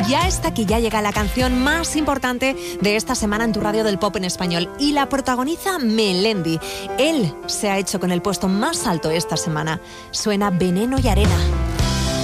ya está aquí, ya llega la canción más importante de esta semana en tu radio del pop en español y la protagoniza Melendi. Él se ha hecho con el puesto más alto esta semana. Suena Veneno y Arena.